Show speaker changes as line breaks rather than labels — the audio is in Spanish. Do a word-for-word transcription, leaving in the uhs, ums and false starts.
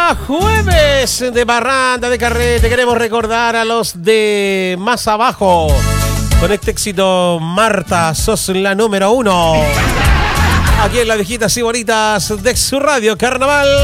día jueves de parranda, de carrete. Queremos recordar a los de más abajo con este éxito. Marta, sos la número uno. Aquí en las viejitas y bonitas de su radio Carnaval.